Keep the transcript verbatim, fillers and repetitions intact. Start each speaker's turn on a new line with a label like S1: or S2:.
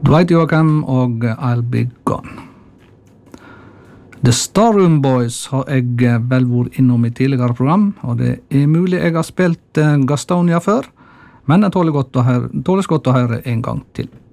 S1: Dwight Yoakam og I'll Be Gone. The Starroom Boys har jeg vel vært innom i tidligere program, og det er mulig jeg har spilt Gastonia før, men jeg tåler godt å høre, tåles godt å høre en gang til.